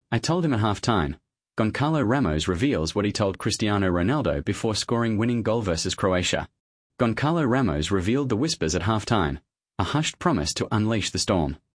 I told him at half-time. Goncalo Ramos reveals what he told Cristiano Ronaldo before scoring winning goal versus Croatia. Goncalo Ramos revealed the whispers at half-time, a hushed promise to unleash the storm.